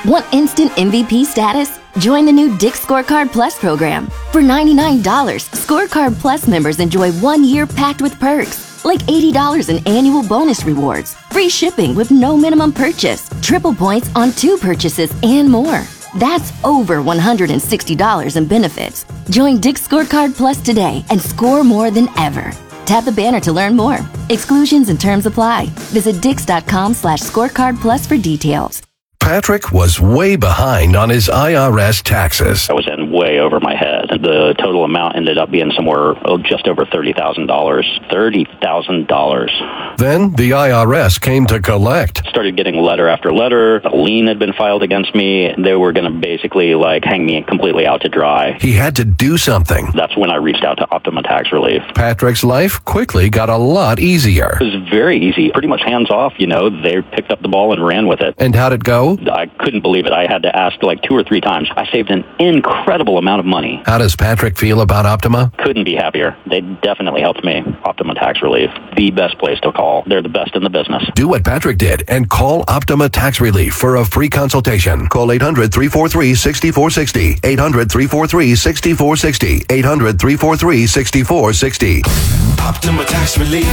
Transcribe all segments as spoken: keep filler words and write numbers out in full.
Want instant M V P status? Join the new Dick's Scorecard Plus program. For ninety-nine dollars, Scorecard Plus members enjoy one year packed with perks, like eighty dollars in annual bonus rewards, free shipping with no minimum purchase, triple points on two purchases, and more. That's over one hundred sixty dollars in benefits. Join Dick's Scorecard Plus today and score more than ever. Tap the banner to learn more. Exclusions and terms apply. Visit dix.com slash scorecard plus for details. Patrick was way behind on his I R S taxes. I was in way over my head. The total amount ended up being somewhere oh, just over thirty thousand dollars. thirty thousand dollars. Then the I R S came to collect. Started getting letter after letter. A lien had been filed against me. They were going to basically like hang me completely out to dry. He had to do something. That's when I reached out to Optima Tax Relief. Patrick's life quickly got a lot easier. It was very easy. Pretty much hands off, you know. They picked up the ball and ran with it. And how'd it go? I couldn't believe it. I had to ask like two or three times. I saved an incredible amount of money. How does Patrick feel about Optima? Couldn't be happier. They definitely helped me. Optima Tax Relief, the best place to call. They're the best in the business. Do what Patrick did and call Optima Tax Relief for a free consultation. Call eight hundred, three four three, six four six zero. eight hundred, three four three, six four six zero. eight hundred, three four three, six four six zero. Optima Tax Relief.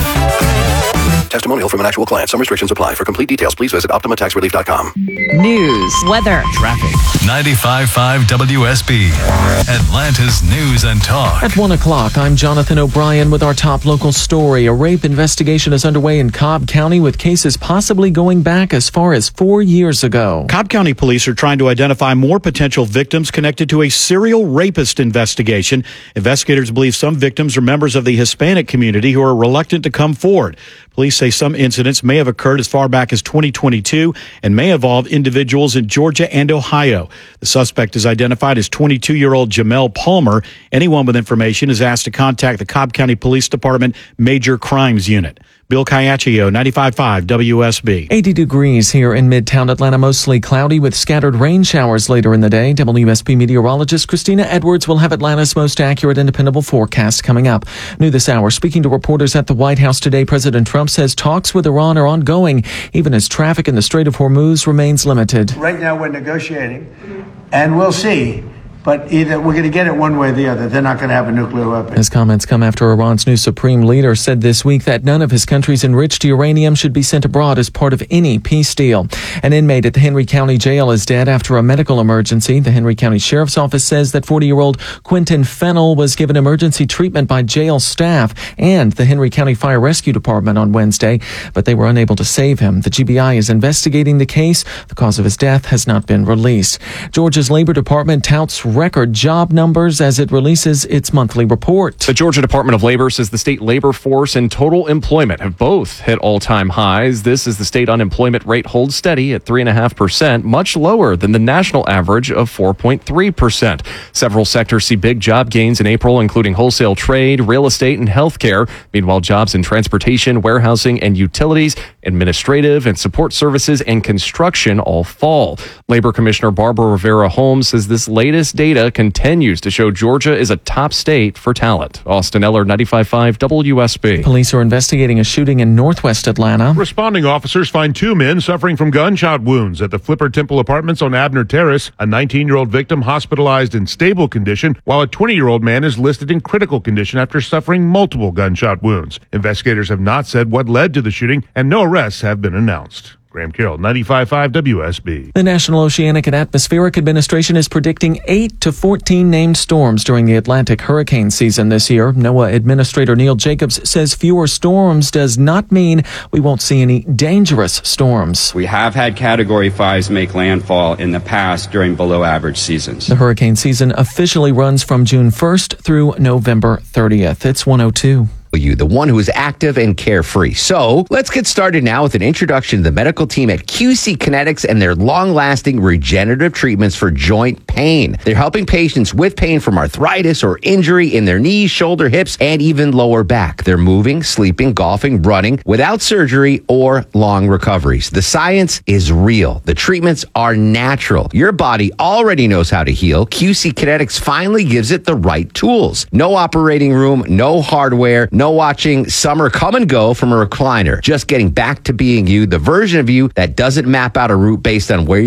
Testimonial from an actual client. Some restrictions apply. For complete details, please visit optima tax relief dot com. News, weather, traffic. ninety-five point five W S B, Atlanta's News and Talk. At one o'clock, I'm Jonathan O'Brien with our top local story. A rape investigation is underway in Cobb County with cases possibly going back as far as four years ago. Cobb County police are trying to identify more potential victims connected to a serial rapist investigation. Investigators believe some victims are members of the Hispanic community who are reluctant to come forward. Police say some incidents may have occurred as far back as twenty twenty-two and may involve individuals in Georgia and Ohio. The suspect is identified as twenty-two-year-old Jamel Palmer. Anyone with information is asked to contact the Cobb County Police Department Major Crimes Unit. Bill Caiaccio, ninety-five point five W S B. eighty degrees here in Midtown Atlanta, mostly cloudy with scattered rain showers later in the day. W S B meteorologist Christina Edwards will have Atlanta's most accurate and dependable forecast coming up. New this hour, speaking to reporters at the White House today, President Trump says talks with Iran are ongoing, even as traffic in the Strait of Hormuz remains limited. Right now we're negotiating, and we'll see. But either we're going to get it one way or the other. They're not going to have a nuclear weapon. His comments come after Iran's new supreme leader said this week that none of his country's enriched uranium should be sent abroad as part of any peace deal. An inmate at the Henry County Jail is dead after a medical emergency. The Henry County Sheriff's Office says that forty-year-old Quentin Fennell was given emergency treatment by jail staff and the Henry County Fire Rescue Department on Wednesday, but they were unable to save him. The G B I is investigating the case. The cause of his death has not been released. Georgia's Labor Department touts record job numbers as it releases its monthly report. The Georgia Department of Labor says the state labor force and total employment have both hit all-time highs. This as the state unemployment rate holds steady at three point five percent, much lower than the national average of four point three percent. Several sectors see big job gains in April, including wholesale trade, real estate, and healthcare. Meanwhile, jobs in transportation, warehousing, and utilities, administrative and support services, and construction all fall. Labor Commissioner Barbara Rivera Holmes says this latest data continues to show Georgia is a top state for talent. Austin Eller, ninety-five point five W S B. Police are investigating a shooting in northwest Atlanta. Responding officers find two men suffering from gunshot wounds at the Flipper Temple Apartments on Abner Terrace. A nineteen-year-old victim hospitalized in stable condition, while a twenty-year-old man is listed in critical condition after suffering multiple gunshot wounds. Investigators have not said what led to the shooting, and no arrests have been announced. Graham Carroll, ninety-five point five W S B. The National Oceanic and Atmospheric Administration is predicting eight to fourteen named storms during the Atlantic hurricane season this year. NOAA Administrator Neil Jacobs says fewer storms does not mean we won't see any dangerous storms. We have had Category fives make landfall in the past during below average seasons. The hurricane season officially runs from June first through November thirtieth. It's one oh two. You, the one who is active and carefree. So let's get started now with an introduction to the medical team at Q C Kinetics and their long-lasting regenerative treatments for joint pain. They're helping patients with pain from arthritis or injury in their knees, shoulder, hips, and even lower back. They're moving, sleeping, golfing, running without surgery or long recoveries. The science is real. The treatments are natural. Your body already knows how to heal. Q C Kinetics finally gives it the right tools. No operating room, no hardware, no watching summer come and go from a recliner. Just getting back to being you, the version of you that doesn't map out a route based on where